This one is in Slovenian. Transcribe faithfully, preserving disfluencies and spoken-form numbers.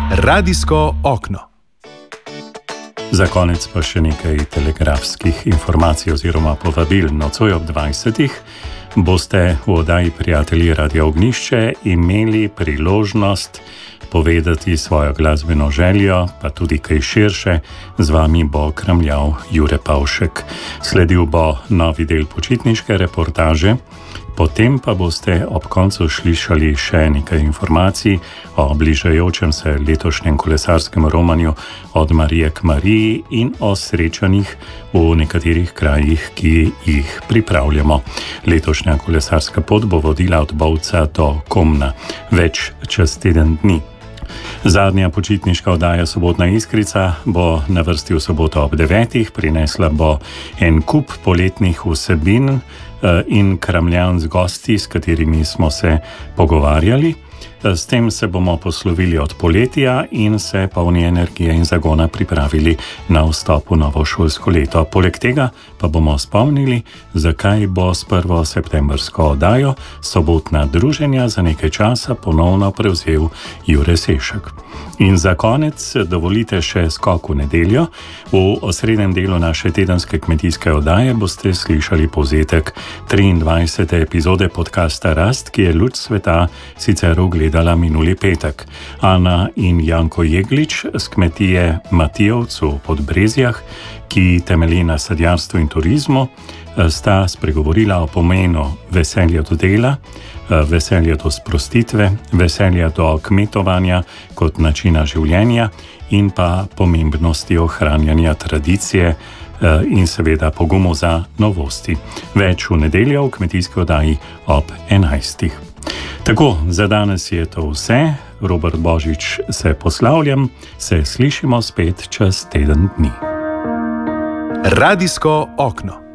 Radijsko okno. Za konec pa še nekaj telegrafskih informacij oziroma povabil. Nocoj ob dvajsetih boste v oddaji Prijatelji Radia Ognjišče imeli priložnost povedati svojo glasbeno željo, pa tudi kaj širše. Z vami bo kramljal Jure Pavšek. Sledil bo novi del počitniške reportaže, potem pa boste ob koncu slišali še nekaj informacij o bližajočem se letošnjem kolesarskem romanju Od Marije k Mariji in o srečanjih v nekaterih krajih, ki jih pripravljamo. Letošnja kolesarska pot bo vodila od Bovca do Komna, več čez teden dni. Zadnja počitniška oddaja Sobotna iskrica bo na vrsti v soboto ob devetih, prinesla bo en kup poletnih vsebin in kramljan z gosti, s katerimi smo se pogovarjali. S tem se bomo poslovili od poletja in se polni energije in zagona pripravili na vstop v novo šolsko leto. Poleg tega pa bomo spomnili, zakaj bo s prvo septembrsko oddajo Sobotna druženja za nekaj časa ponovno prevzel Jure Sešek. In za konec dovolite še skok v nedeljo. V osrednjem delu naše tedenske kmetijske oddaje boste slišali povzetek triindvajsete epizode podcasta Rast, ki je luč sveta sicer ugledala minuli petek. Ana in Janko Jeglič z kmetije Matijovcu v Podbrezjah, ki temelji na sadjarstvu in turizmu, sta spregovorila o pomenu veselja do dela, veselja do sprostitve, veselja do kmetovanja kot načina življenja in pa pomembnosti ohranjanja tradicije in seveda pogumu za novosti. Več v nedeljo v kmetijski oddaji ob enajstih. Tako, za danes je to vse. Robert Božič se poslavljam, se slišimo spet čez teden dni. Radijsko okno.